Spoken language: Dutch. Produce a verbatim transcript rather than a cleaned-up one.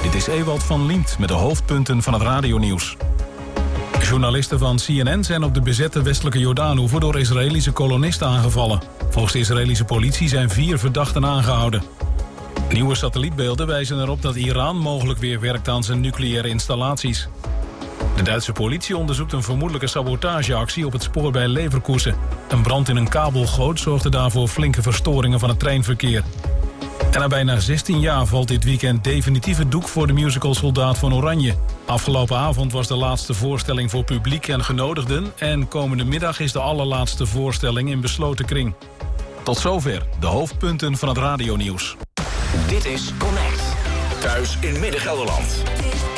Dit is Ewald van Liemt met de hoofdpunten van het radionieuws. Journalisten van C N N zijn op de bezette westelijke Jordaanoever door Israëlische kolonisten aangevallen. Volgens de Israëlische politie zijn vier verdachten aangehouden. Nieuwe satellietbeelden wijzen erop dat Iran mogelijk weer werkt aan zijn nucleaire installaties. De Duitse politie onderzoekt een vermoedelijke sabotageactie op het spoor bij Leverkusen. Een brand in een kabelgoot zorgde daarvoor flinke verstoringen van het treinverkeer. En na bijna zestien jaar valt dit weekend definitief het doek voor de musical Soldaat van Oranje. Afgelopen avond was de laatste voorstelling voor publiek en genodigden. En komende middag is de allerlaatste voorstelling in besloten kring. Tot zover de hoofdpunten van het radionieuws. Dit is Connect. Thuis in Midden-Gelderland.